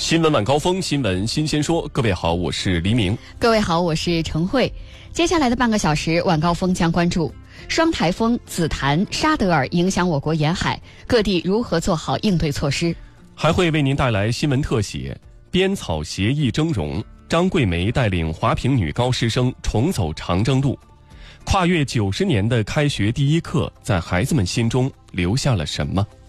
新闻晚高峰，新闻新鲜说。各位好，我是黎明。 各位好，我是程慧。接下来的半个小时，晚高峰将关注双台风紫檀、沙德尔影响我国沿海，各地如何做好应对措施。 还会为您带来新闻特写：编草协议峥嵘，张桂梅带领华坪女高师生重走长征路。跨越90年的开学第一课，在孩子们心中留下了什么？